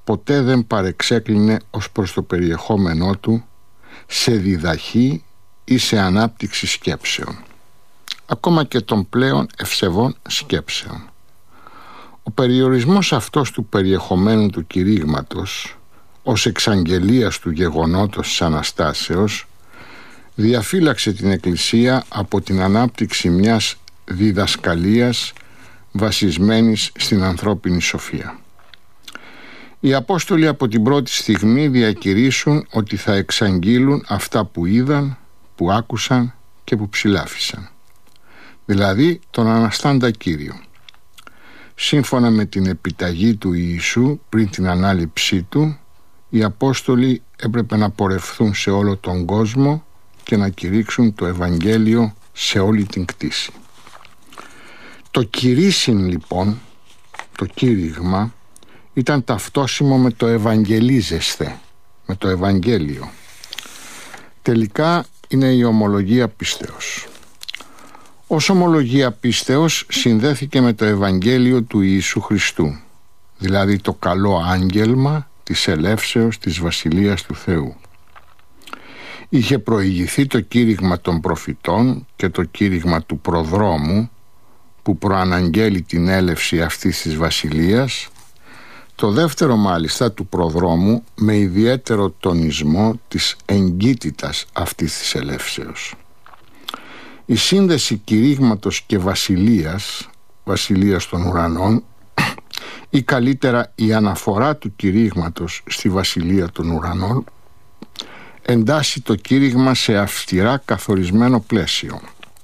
ποτέ δεν παρεξέκλεινε ως προς το περιεχόμενό του σε διδαχή ή σε ανάπτυξη σκέψεων, ακόμα και των πλέον ευσεβών σκέψεων. Ο περιορισμός αυτός του περιεχομένου του κηρύγματος ως εξαγγελίας του γεγονότος της Αναστάσεως διαφύλαξε την Εκκλησία από την ανάπτυξη μιας διδασκαλίας βασισμένης στην ανθρώπινη σοφία. Οι Απόστολοι από την πρώτη στιγμή διακηρύσσουν ότι θα εξαγγείλουν αυτά που είδαν, που άκουσαν και που ψηλάφισαν, δηλαδή τον Αναστάντα Κύριο. Σύμφωνα με την επιταγή του Ιησού πριν την ανάληψή του, οι Απόστολοι έπρεπε να πορευθούν σε όλο τον κόσμο και να κηρύξουν το Ευαγγέλιο σε όλη την κτήση. Το κηρύσιν λοιπόν, το κήρυγμα, ήταν ταυτόσιμο με το Ευαγγελίζεσθε, με το Ευαγγέλιο. Τελικά είναι η ομολογία πίστεως. Ως ομολογία πίστεως συνδέθηκε με το Ευαγγέλιο του Ιησού Χριστού, δηλαδή το καλό άγγελμα της ελεύσεως της Βασιλείας του Θεού. Είχε προηγηθεί το κήρυγμα των προφητών και το κήρυγμα του προδρόμου που προαναγγέλει την έλευση αυτής της Βασιλείας, το δεύτερο μάλιστα του προδρόμου με ιδιαίτερο τονισμό της εγκύτητας αυτής της ελεύσεως. Η σύνδεση κηρύγματος και βασιλείας των ουρανών, ή καλύτερα η αναφορά του κηρύγματος στη βασιλεία των ουρανών, εντάσσει το κήρυγμα σε αυστηρά καθορισμένο πλαίσιο.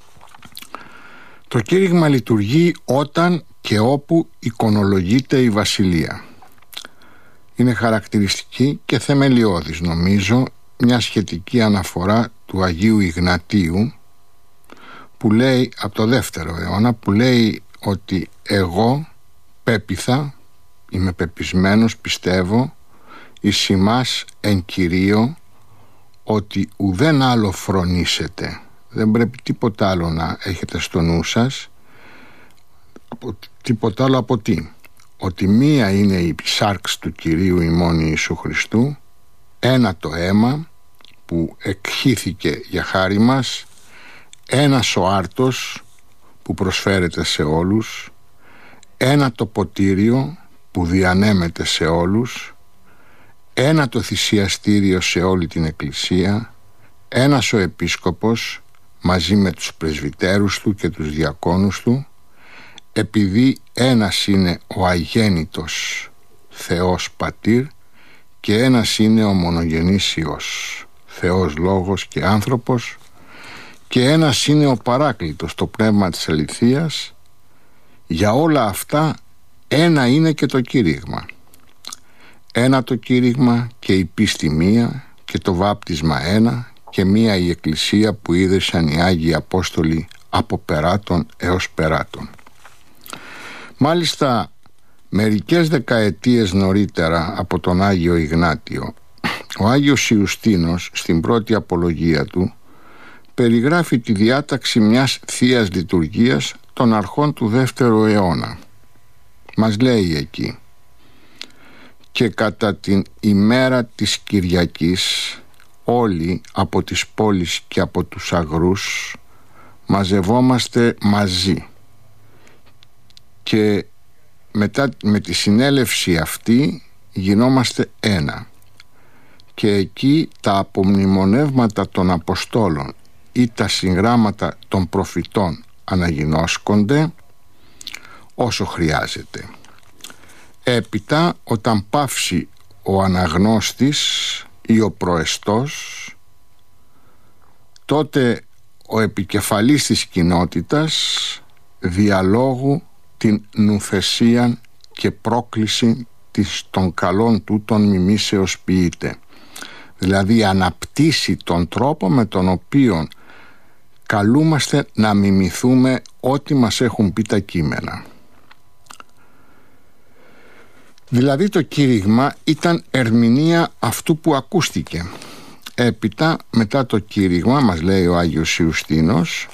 Το κήρυγμα λειτουργεί όταν και όπου εικονολογείται η βασιλεία. Είναι χαρακτηριστική και θεμελιώδης, νομίζω, μια σχετική αναφορά του Αγίου Ιγνατίου που λέει, από το 2ο αιώνα, που λέει ότι εγώ πέπιθα, είμαι πεπισμένος, πιστεύω, εις ημάς εν Κυρίω, ότι ουδέν άλλο φρονήσετε. Δεν πρέπει τίποτα άλλο να έχετε στο νου σας. Τίποτα άλλο από τι? Ότι μία είναι η σάρξ του Κυρίου ημών Ιησού Χριστού, ένα το αίμα που εκχύθηκε για χάρη μας, ένας ο άρτος που προσφέρεται σε όλους, ένα το ποτήριο που διανέμεται σε όλους, ένα το θυσιαστήριο σε όλη την Εκκλησία, ένας ο επίσκοπος μαζί με τους πρεσβυτέρους του και τους διακόνους του, επειδή ένας είναι ο αγέννητος Θεός Πατήρ και ένας είναι ο μονογενής Υιός, Θεός Λόγος και άνθρωπος, και ένας είναι ο Παράκλητος, το Πνεύμα της Αληθείας. Για όλα αυτά ένα είναι και το κήρυγμα. Ένα το κήρυγμα και η πίστη μία και το βάπτισμα ένα και μία η Εκκλησία που ίδρυσαν οι Άγιοι Απόστολοι από περάτων έως περάτων. Μάλιστα μερικές δεκαετίες νωρίτερα από τον Άγιο Ιγνάτιο, ο Άγιος Ιουστίνος στην πρώτη απολογία του περιγράφει τη διάταξη μιας θείας λειτουργίας των αρχών του 2ου αιώνα. Μας λέει εκεί: «Και κατά την ημέρα της Κυριακής όλοι από τις πόλεις και από τους αγρούς μαζευόμαστε μαζί και μετά με τη συνέλευση αυτή γινόμαστε ένα, και εκεί τα απομνημονεύματα των Αποστόλων ή τα συγγράμματα των προφητών αναγινώσκονται όσο χρειάζεται. Έπειτα, όταν πάυσει ο αναγνώστης ή ο προεστός, τότε ο επικεφαλής της κοινότητας διαλόγου την νουθεσίαν και πρόκληση των καλών τούτων μιμήσεως ποιείται, δηλαδή αναπτύσσει τον τρόπο με τον οποίο καλούμαστε να μιμηθούμε ό,τι μας έχουν πει τα κείμενα. Δηλαδή το κήρυγμα ήταν ερμηνεία αυτού που ακούστηκε. Έπειτα, μετά το κήρυγμα, μας λέει ο Άγιος Ιουστίνος,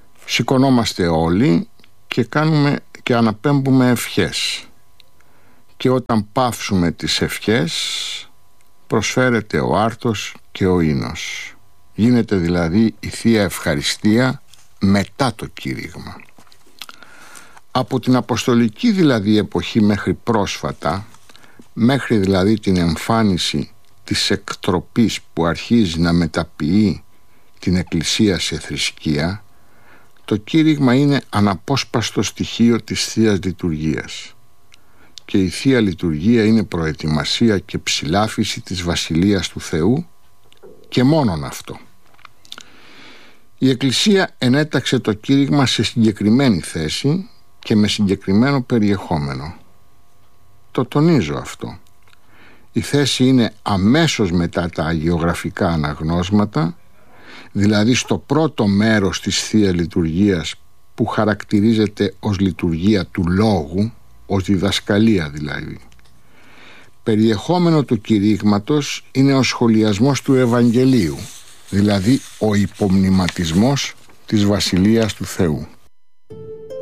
σηκωνόμαστε όλοι και αναπέμπουμε ευχές και όταν πάυσουμε τις ευχές προσφέρεται ο άρτος και ο ίνος. Γίνεται δηλαδή η Θεία Ευχαριστία μετά το κήρυγμα. Από την Αποστολική δηλαδή εποχή μέχρι πρόσφατα, μέχρι δηλαδή την εμφάνιση της εκτροπής που αρχίζει να μεταποιεί την Εκκλησία σε θρησκεία, το κήρυγμα είναι αναπόσπαστο στοιχείο της Θείας Λειτουργίας και η Θεία Λειτουργία είναι προετοιμασία και ψηλάφιση της Βασιλείας του Θεού και μόνον αυτό. Η Εκκλησία ενέταξε το κήρυγμα σε συγκεκριμένη θέση και με συγκεκριμένο περιεχόμενο. Το τονίζω αυτό. Η θέση είναι αμέσως μετά τα αγιογραφικά αναγνώσματα, δηλαδή στο πρώτο μέρος της Θείας Λειτουργίας που χαρακτηρίζεται ως λειτουργία του λόγου, ως διδασκαλία δηλαδή. Περιεχόμενο του κηρύγματος είναι ο σχολιασμός του Ευαγγελίου, δηλαδή ο υπομνηματισμός της Βασιλείας του Θεού.